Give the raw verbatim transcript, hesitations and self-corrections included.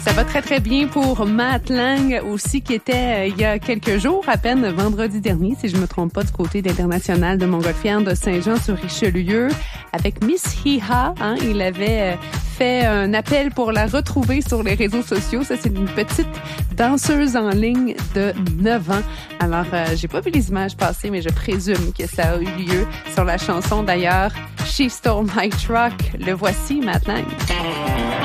Ça va très, très bien pour Matt Lang aussi, qui était euh, il y a quelques jours, à peine vendredi dernier, si je me trompe pas, du côté d'International de Montgolfière de Saint-Jean-sur-Richelieu, avec Miss Hiha. Hein, il avait euh, fait un appel pour la retrouver sur les réseaux sociaux. Ça, c'est une petite danseuse en ligne de neuf ans. Alors, euh, j'ai pas vu les images passer, mais je présume que ça a eu lieu sur la chanson, d'ailleurs, She Stole My Truck. Le voici, Matt Lang.